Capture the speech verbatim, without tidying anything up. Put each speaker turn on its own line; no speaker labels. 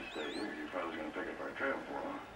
stay here. Your father's gonna pick up our trail for a while.